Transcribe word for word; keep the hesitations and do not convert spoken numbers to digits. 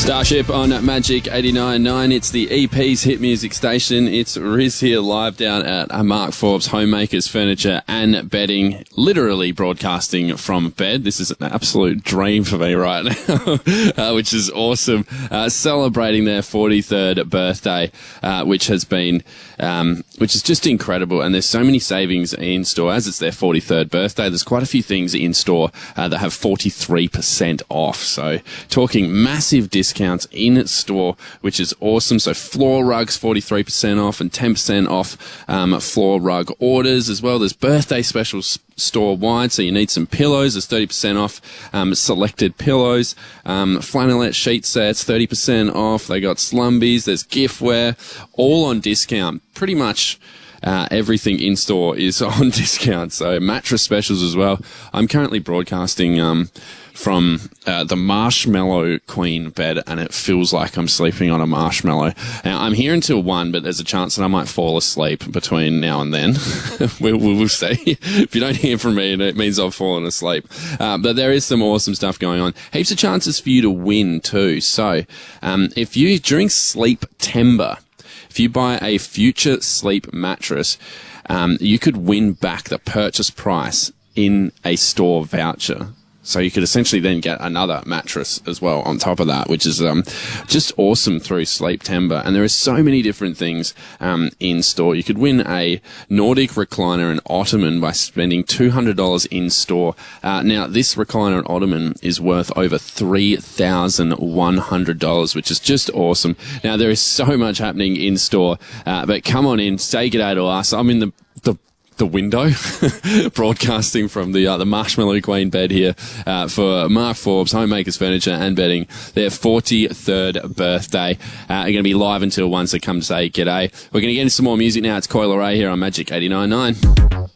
Starship on Magic eighty-nine point nine. It's the E P's hit music station. It's Riz here live down at Mark Forbes Homemakers Furniture and Bedding, literally broadcasting from bed. This is an absolute dream for me right now, uh, which is awesome. Uh, celebrating their forty-third birthday, uh, which has been, um, which is just incredible. And there's so many savings in store as it's their forty-third birthday. There's quite a few things in store uh, that have forty-three percent off. So talking massive discounts in store, which is awesome. So floor rugs forty-three percent off and ten percent off um, floor rug orders as well. There's birthday specials store wide, so you need some pillows. There's thirty percent off um, selected pillows. Um, flannelette sheet sets thirty percent off. They got slumbies. There's giftware, all on discount. Pretty much Uh, everything in store is on discount. So mattress specials as well. I'm currently broadcasting um, from uh, the Marshmallow Queen bed, and it feels like I'm sleeping on a marshmallow. Now, I'm here until one, but there's a chance that I might fall asleep between now and then. we'll, we'll see. If you don't hear from me, it means I've fallen asleep. Uh, but there is some awesome stuff going on. Heaps of chances for you to win too. So um, if you, during Sleeptember, if you buy a Future Sleep mattress, um, you could win back the purchase price in a store voucher. So you could essentially then get another mattress as well on top of that, which is um, just awesome through Sleeptember. And there are so many different things um, in store. You could win a Nordic recliner and ottoman by spending two hundred dollars in store. Uh, now, this recliner and ottoman is worth over three thousand one hundred dollars, which is just awesome. Now, there is so much happening in store, uh, but come on in, say g'day to us. I'm in the the the window broadcasting from the uh, the Marshmallow Queen bed here uh, for Mark Forbes Homemakers Furniture and Bedding, their forty-third birthday. Uh, they're going to be live until one, so come say g'day. We're going to get into some more music now. It's Coil Ray here on Magic eighty-nine point nine.